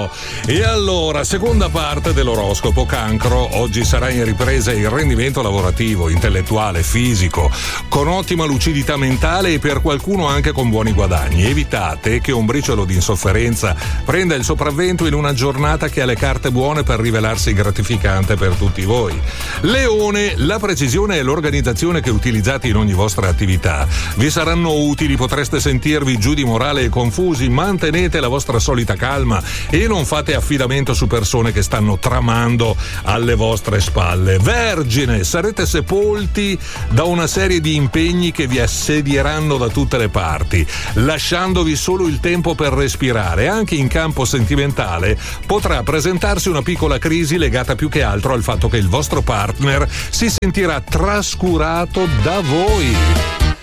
no. E allora, seconda parte dell'oroscopo Cancro. Oggi sarà in ripresa il rendimento lavorativo, intellettuale, fisico, con ottima lucidità mentale e per qualcuno anche con buoni guadagni. Evitate che un briciolo di insofferenza prenda il sopravvento in una giornata che ha le carte buone per rivelarsi gratificante per tutti voi. Leone, la precisione e l'organizzazione che utilizzate in ogni vostra attività vi saranno utili, potreste sentirvi giù di morale e confusi, mantenete la vostra solita calma e non fate affidamento su persone che stanno tramando alle vostre spalle. Vergine, sarete sepolti da una serie di impegni che vi assedieranno da tutte le parti, lasciandovi solo il tempo per respirare. Anche in campo sentimentale potrà presentarsi una piccola crisi legata più che altro al fatto che il vostro partner si sentirà trascurato da voi.